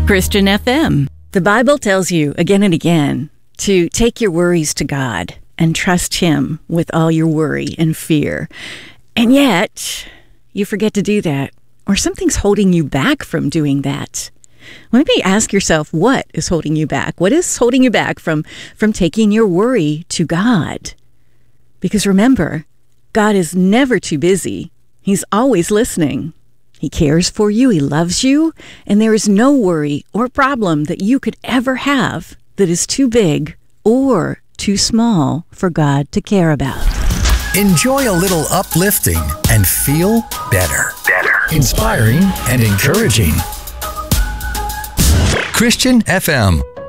Christian FM. The Bible tells you again and again to take your worries to God and trust Him with all your worry and fear. And yet, you forget to do that, or something's holding you back from doing that. Maybe ask yourself, what is holding you back? What is holding you back from taking your worry to God? Because remember, God is never too busy. He's always listening. He cares for you, He loves you, and there is no worry or problem that you could ever have that is too big or too small for God to care about. Enjoy a little uplifting and feel better. Inspiring and encouraging. Christian FM.